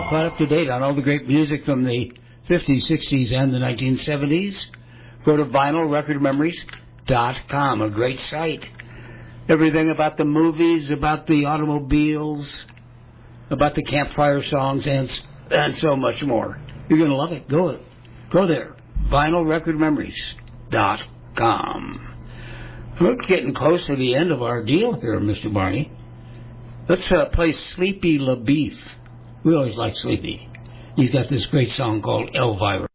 caught up to date on all the great music from the 50s, 60s, and the 1970s, go to vinylrecordmemories.com, a great site. Everything about the movies, about the automobiles, about the campfire songs, and so much more. You're going to love it. Go there, vinylrecordmemories.com. We're getting close to the end of our deal here, Mr. Barney. Let's play Sleepy LaBeef. We always like Sleepy. He's got this great song called Elvira.